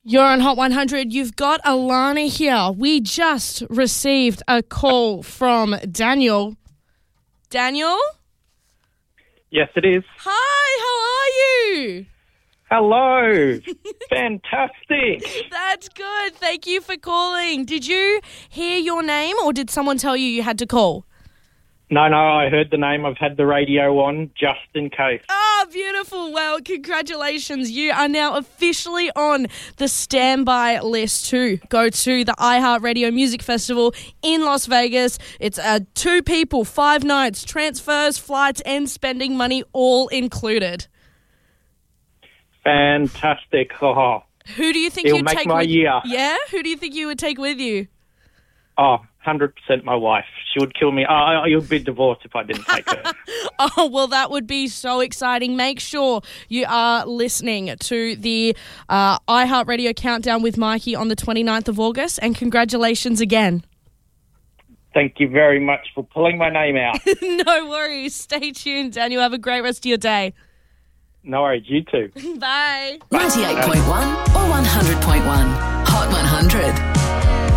You're on Hot 100. You've got Alana here. We just received a call from Daniel. Daniel? Yes, it is. Hi, how are you? Hello. Fantastic. That's good. Thank you for calling. Did you hear your name or did someone tell you had to call? No, I heard the name. I've had the radio on just in case. Oh, beautiful. Well, congratulations. You are now officially on the standby list to go to the iHeartRadio Music Festival in Las Vegas. It's 2 people, 5 nights, transfers, flights, and spending money all included. Fantastic. Oh, Who do you think it'll you'd make take my with year. Yeah? Who do you think you would take with you? 100% my wife. She would kill me. You'd be divorced if I didn't take her. Oh, well, that would be so exciting. Make sure you are listening to the iHeartRadio Countdown with Mikey on the 29th of August, and congratulations again. Thank you very much for pulling my name out. No worries. Stay tuned, Daniel. Have a great rest of your day. No worries. You too. Bye. 98.1 or 100.1. Hot 100.